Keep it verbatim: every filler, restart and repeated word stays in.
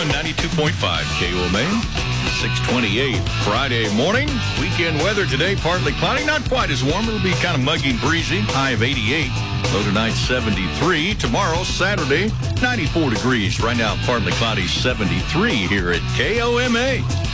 on ninety-two point five K O M A. six twenty-eight Friday morning. Weekend weather today, partly cloudy, not quite as warm. It'll be kind of muggy and breezy. High of eighty-eight. Low tonight seventy-three. Tomorrow, Saturday, ninety-four degrees. Right now, partly cloudy, seventy-three here at K O M A.